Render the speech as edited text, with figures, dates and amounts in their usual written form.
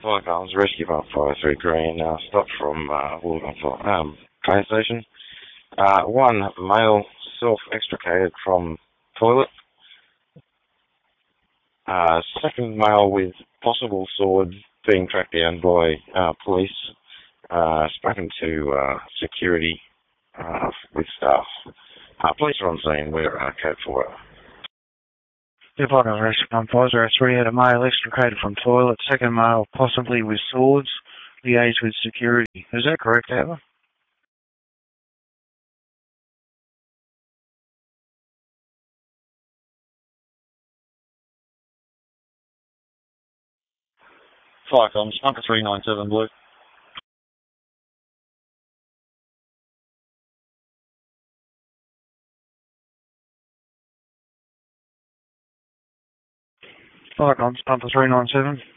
Firearms Rescue Pump 53 Green, stopped from Wollongong train station. One male self-extricated from toilet. Second male with possible sword being tracked down by police. Spoken to security with staff. Police are on scene. We're code for it. If I can rescue pump 503 had a male extricated from toilet, second male possibly with swords, liaised with security. Is that correct, Ava? Firecoms, Bunker 397 Blue. Firecoms, Bunker 397.